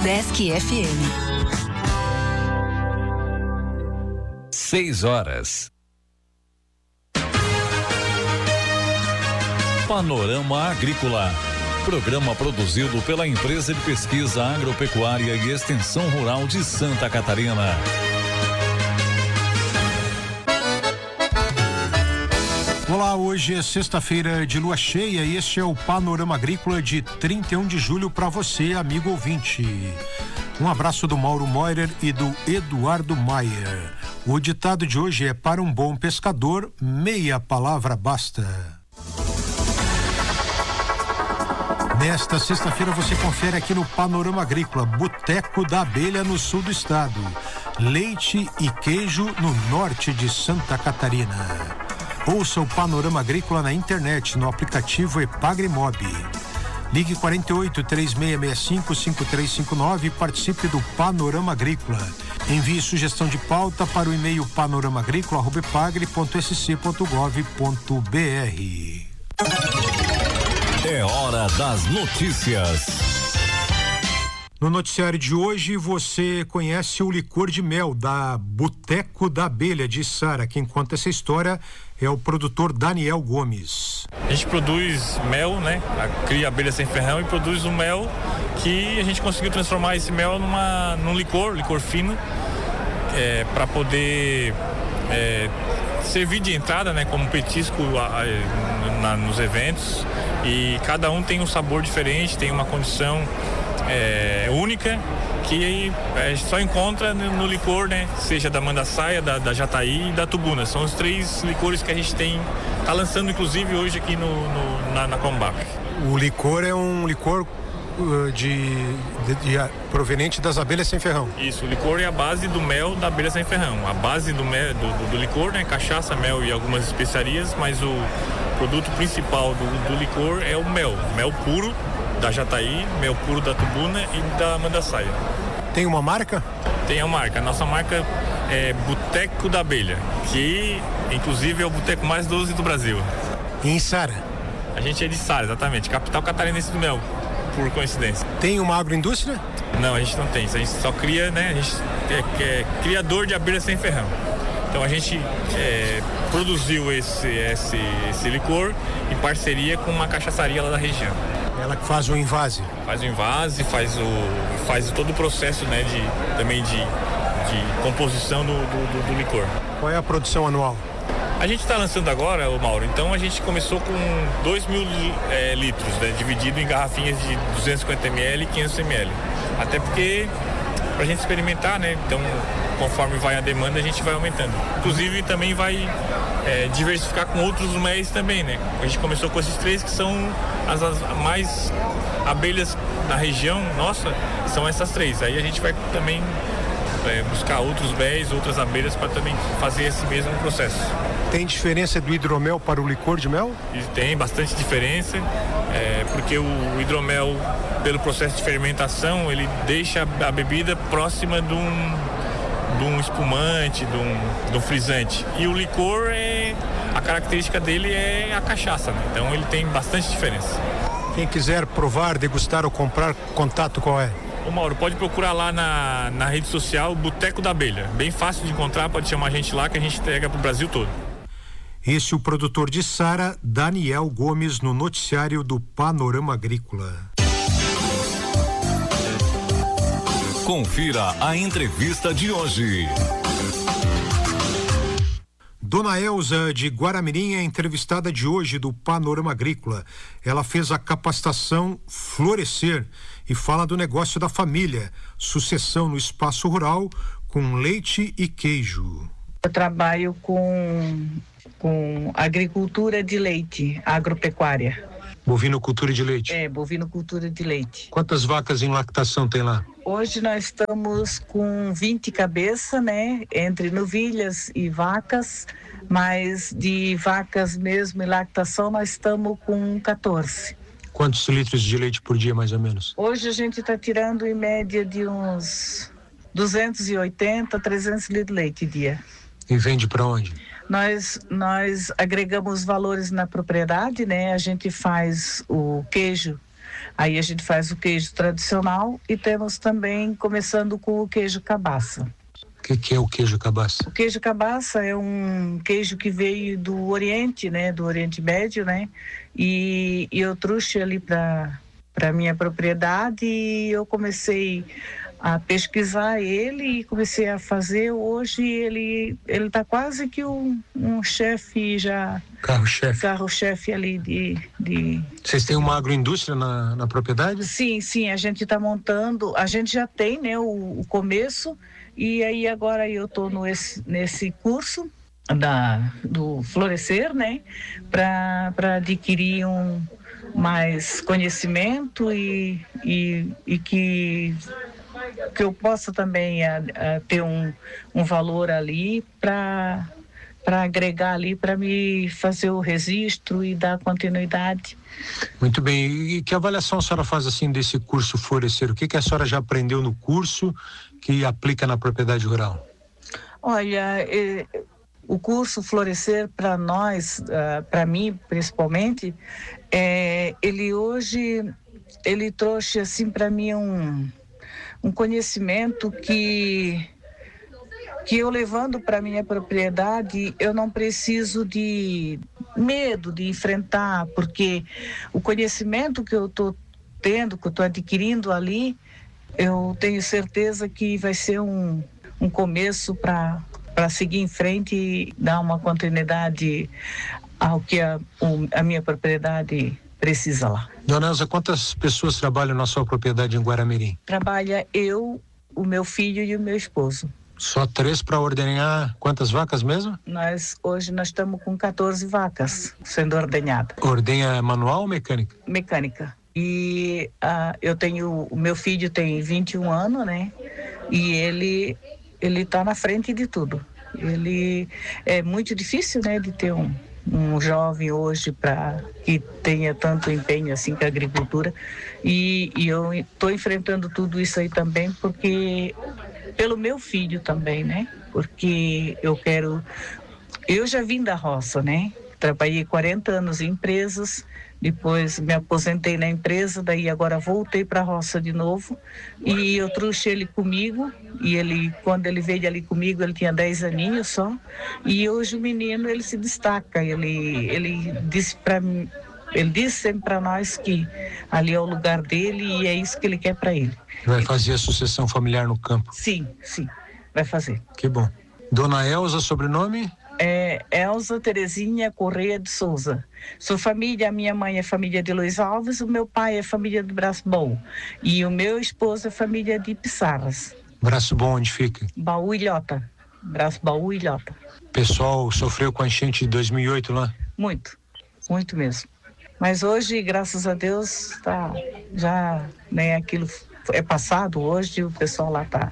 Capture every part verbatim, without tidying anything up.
Desk F M. Seis horas. Panorama Agrícola. Programa produzido pela Empresa de Pesquisa Agropecuária e Extensão Rural de Santa Catarina. Olá, hoje é sexta-feira de lua cheia e este é o Panorama Agrícola de trinta e um de julho para você, amigo ouvinte. Um abraço do Mauro Moirer e do Eduardo Maier. O ditado de hoje é: para um bom pescador, meia palavra basta. Nesta sexta-feira você confere aqui no Panorama Agrícola: Boteco da Abelha no sul do estado, leite e queijo no norte de Santa Catarina. Ouça o Panorama Agrícola na internet, no aplicativo Epagrimob. Ligue quarenta e oito, três seis seis cinco, cinco três cinco nove e participe do Panorama Agrícola. Envie sugestão de pauta para o e-mail panoramaagrícola arroba epagre ponto s c ponto gov ponto b r. É hora das notícias. No noticiário de hoje você conhece o licor de mel da Boteco da Abelha de Sara. Quem conta essa história é o produtor Daniel Gomes. A gente produz mel, né? Cria abelha sem ferrão e produz um mel que a gente conseguiu transformar esse mel numa, num licor, licor fino, é, para poder é, servir de entrada, né? Como petisco a, a, na, nos eventos. E cada um tem um sabor diferente, tem uma condição é, única que a gente só encontra no, no licor, né? Seja da Mandaçaia, da, da Jataí e da Tubuna. São os três licores que a gente tem, tá lançando inclusive hoje aqui no, no, na, na Combac. O licor é um licor uh, de, de, de uh, proveniente das abelhas sem ferrão. Isso, o licor é a base do mel da abelha sem ferrão. A base do, mel, do, do, do licor, né? Cachaça, mel e algumas especiarias, mas o produto principal do, do licor é o mel, mel puro da Jataí, mel puro da Tubuna e da Mandaçaia. Tem uma marca? Tem a marca, a nossa marca é Boteco da Abelha, que inclusive é o boteco mais doce do Brasil. E em Sara? A gente é de Sara, exatamente, capital catarinense do mel, por coincidência. Tem uma agroindústria? Não, a gente não tem, a gente só cria, né, a gente é, é criador de abelha sem ferrão. Então a gente é, produziu esse, esse, esse licor em parceria com uma cachaçaria lá da região. Ela que faz o invase? Faz o invase, faz, o, faz todo o processo, né, de, também de, de composição do, do, do, do licor. Qual é a produção anual? A gente está lançando agora, ô Mauro, então a gente começou com dois mil é, litros, né, dividido em garrafinhas de duzentos e cinquenta mililitros e quinhentos mililitros. Até porque, para a gente experimentar, né, então conforme vai a demanda a gente vai aumentando. Inclusive também vai é, diversificar com outros méis também, né? A gente começou com esses três que são as, as mais abelhas na região nossa, são essas três. Aí a gente vai também é, buscar outros méis, outras abelhas para também fazer esse mesmo processo. Tem diferença do hidromel para o licor de mel? E tem bastante diferença, é, porque o hidromel, pelo processo de fermentação, ele deixa a bebida próxima de um de um espumante, de um, de um frisante. E o licor, é, a característica dele é a cachaça, né? Então ele tem bastante diferença. Quem quiser provar, degustar ou comprar, contato qual é? Ô Mauro, pode procurar lá na, na rede social Boteco da Abelha. Bem fácil de encontrar, pode chamar a gente lá que a gente entrega pro Brasil todo. Esse é o produtor de Sara, Daniel Gomes, no noticiário do Panorama Agrícola. Confira a entrevista de hoje. Dona Elza de Guaramirim é a entrevistada de hoje do Panorama Agrícola. Ela fez a capacitação Florescer e fala do negócio da família, sucessão no espaço rural com leite e queijo. Eu trabalho com, com agricultura de leite, agropecuária. Bovinocultura de leite? É, bovinocultura de leite. Quantas vacas em lactação tem lá? Hoje nós estamos com vinte cabeças, né? Entre novilhas e vacas, mas de vacas mesmo em lactação nós estamos com quatorze. Quantos litros de leite por dia, mais ou menos? Hoje a gente está tirando em média de uns duzentos e oitenta, trezentos litros de leite dia. E vende para onde? Nós, nós agregamos valores na propriedade, né? A gente faz o queijo Aí a gente faz o queijo tradicional e temos também, começando com o queijo cabaça. O que, que é o queijo cabaça? O queijo cabaça é um queijo que veio do Oriente, né? Do Oriente Médio, né? E, e eu trouxe ali para para minha propriedade e eu comecei a pesquisar ele e comecei a fazer. Hoje ele ele está quase que um, um chefe já... Carro-chefe. Carro-chefe ali de, de... Vocês têm uma agroindústria na, na propriedade? Sim, sim, a gente está montando, a gente já tem, né, o, o começo, e aí agora eu estou nesse curso da, do Florescer, né, para adquirir um, mais conhecimento e, e, e que, que eu possa também a, a ter um, um valor ali para para agregar ali, para me fazer o registro e dar continuidade. Muito bem. E que avaliação a senhora faz assim desse curso Florescer? O que, que a senhora já aprendeu no curso que aplica na propriedade rural? Olha, eh, o curso Florescer para nós, uh, para mim principalmente, é, ele hoje, ele trouxe assim para mim um, um conhecimento que que eu levando para minha propriedade, eu não preciso de medo de enfrentar, porque o conhecimento que eu estou tendo, que eu estou adquirindo ali, eu tenho certeza que vai ser um, um começo para para seguir em frente e dar uma continuidade ao que a, o, a minha propriedade precisa lá. Dona Elza, quantas pessoas trabalham na sua propriedade em Guaramirim? Trabalha eu, o meu filho e o meu esposo. Só três para ordenhar quantas vacas mesmo? Nós, hoje nós estamos com quatorze vacas sendo ordenhadas. Ordenha manual ou mecânica? Mecânica. E uh, eu tenho, o meu filho tem vinte e um anos, né? E ele ele está na frente de tudo. Ele é muito difícil, né, de ter um, um jovem hoje para que tenha tanto empenho assim com a agricultura. E, e eu estou enfrentando tudo isso aí também porque pelo meu filho também, né? Porque eu quero... Eu já vim da roça, né? Trabalhei quarenta anos em empresas, depois me aposentei na empresa, daí agora voltei para a roça de novo e eu trouxe ele comigo e ele, quando ele veio ali comigo, ele tinha dez aninhos só e hoje o menino, ele se destaca, ele, ele disse para mim, ele disse sempre para nós que ali é o lugar dele e é isso que ele quer para ele. Vai fazer a sucessão familiar no campo? Sim, sim, vai fazer. Que bom. Dona Elza, sobrenome? É Elza Terezinha Correia de Souza. Sua família, a minha mãe é família de Luiz Alves, o meu pai é família do Braço Bom e o meu esposo é família de Pissarras. Braço Bom onde fica? Baú Ilhota, Braço Baú Ilhota. O pessoal sofreu com a enchente de dois mil e oito lá? Muito, muito mesmo. Mas hoje, graças a Deus, tá, já, né, aquilo é passado, hoje o pessoal lá tá,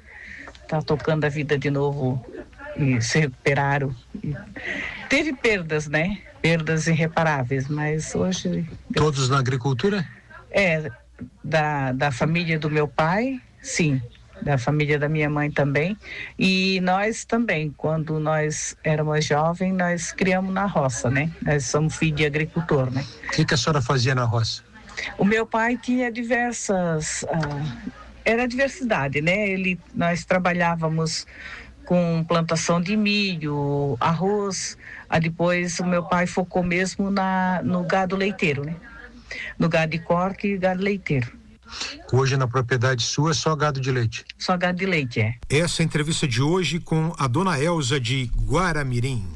tá tocando a vida de novo e se recuperaram. E teve perdas, né? Perdas irreparáveis, mas hoje... Todos na agricultura? É, da, da família do meu pai, sim. Da família da minha mãe também. E nós também, quando nós éramos jovens, nós criamos na roça, né? Nós somos filhos de agricultor, né? O que, que a senhora fazia na roça? O meu pai tinha diversas... Ah, era diversidade, né? Ele, nós trabalhávamos com plantação de milho, arroz. Ah, depois o meu pai focou mesmo na, no gado leiteiro, né? No gado de corte e gado leiteiro. Hoje na propriedade sua é só gado de leite? Só gado de leite, é. Essa é a entrevista de hoje com a Dona Elza de Guaramirim.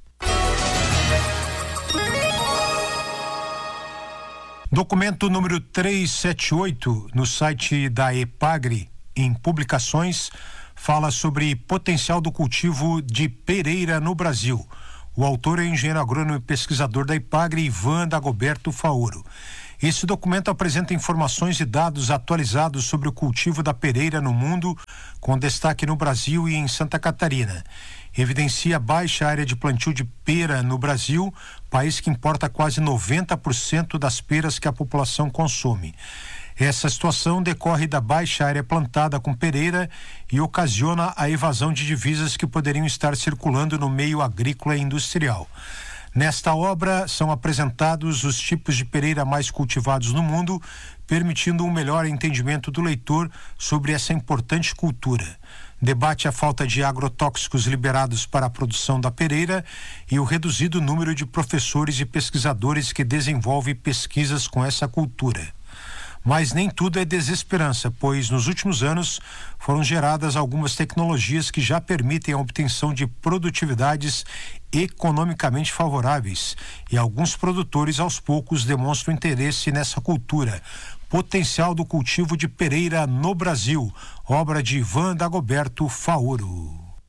Documento número trezentos e setenta e oito no site da EPAGRE, em publicações, fala sobre potencial do cultivo de pereira no Brasil. O autor é o engenheiro agrônomo e pesquisador da EPAGRE, Ivan Dagoberto Faoro. Esse documento apresenta informações e dados atualizados sobre o cultivo da pereira no mundo, com destaque no Brasil e em Santa Catarina. Evidencia baixa área de plantio de pera no Brasil, país que importa quase noventa por cento das peras que a população consome. Essa situação decorre da baixa área plantada com pereira e ocasiona a evasão de divisas que poderiam estar circulando no meio agrícola e industrial. Nesta obra são apresentados os tipos de pereira mais cultivados no mundo, permitindo um melhor entendimento do leitor sobre essa importante cultura. Debate a falta de agrotóxicos liberados para a produção da pereira e o reduzido número de professores e pesquisadores que desenvolvem pesquisas com essa cultura. Mas nem tudo é desesperança, pois nos últimos anos foram geradas algumas tecnologias que já permitem a obtenção de produtividades economicamente favoráveis e alguns produtores aos poucos demonstram interesse nessa cultura. Potencial do cultivo de pereira no Brasil, obra de Ivan Dagoberto Faoro.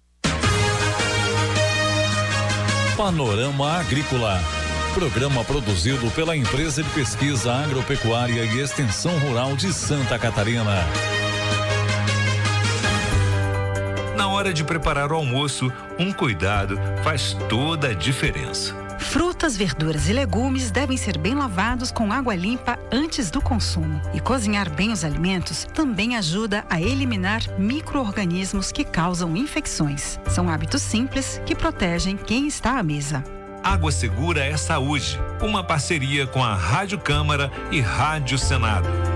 Panorama Agrícola. Programa produzido pela Empresa de Pesquisa Agropecuária e Extensão Rural de Santa Catarina. Na hora de preparar o almoço, um cuidado faz toda a diferença. Frutas, verduras e legumes devem ser bem lavados com água limpa antes do consumo. E cozinhar bem os alimentos também ajuda a eliminar micro-organismos que causam infecções. São hábitos simples que protegem quem está à mesa. Água Segura é Saúde, uma parceria com a Rádio Câmara e Rádio Senado.